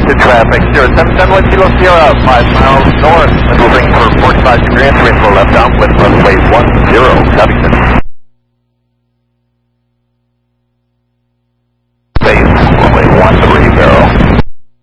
to traffic. 0771 Kilo Sierra, 5 miles north. Moving for 45 degree entry for left down with runway 10, Covington.